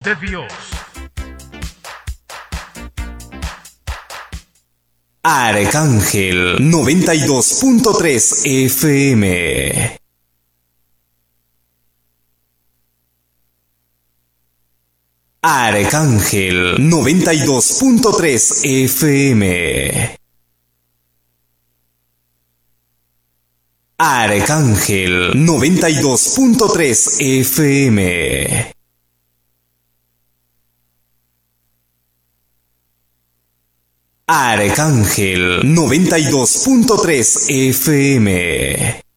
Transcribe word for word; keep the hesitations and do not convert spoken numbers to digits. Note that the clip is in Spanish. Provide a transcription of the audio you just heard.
de Dios. Arcángel noventa y dos punto tres F M. Arcángel noventa y dos punto tres F M. Arcángel noventa y dos punto tres F M. Arcángel noventa y dos punto tres F M.